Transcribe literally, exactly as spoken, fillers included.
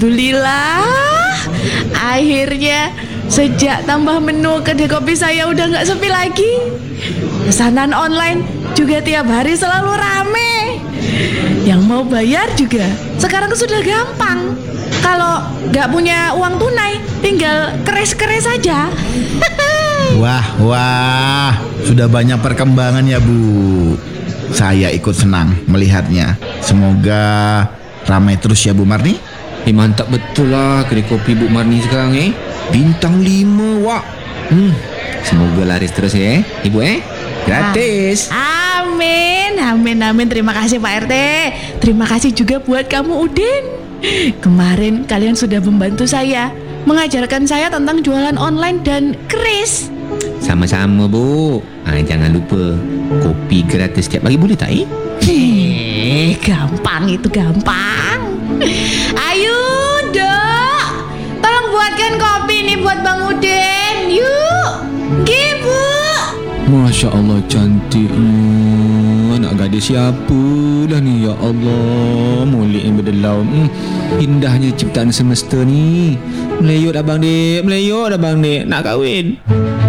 Alhamdulillah, akhirnya sejak tambah menu kedai kopi saya udah nggak sepi lagi. Pesanan online juga tiap hari selalu rame. Yang mau bayar juga sekarang sudah gampang. Kalau nggak punya uang tunai, tinggal keres-keres saja. Wah, wah, sudah banyak perkembangan ya Bu. Saya ikut senang melihatnya. Semoga ramai terus ya Bu Marni. Eh mantap betul lah kedai kopi Bu Marni sekarang eh. Bintang lima wak. Hmm, semoga laris terus ya Ibu eh. Gratis. Amin, amin, amin. Terima kasih Pak R T. Terima kasih juga buat kamu Udin. Kemarin kalian sudah membantu saya, mengajarkan saya tentang jualan online dan keris. Sama-sama Bu. Ah, jangan lupa kopi gratis setiap pagi boleh tak eh? Eh, gampang itu gampang. Ayo Dok, tolong buatkan kopi nih buat Bang Udin. Yuk, Gibu. Masya Allah cantiknya. Anak gadis siapa dah ni ya Allah. Mulik yang berdelau. hmm, Indahnya ciptaan semesta ni. Melayut abang dek, melayut abang dek. Nak kahwin.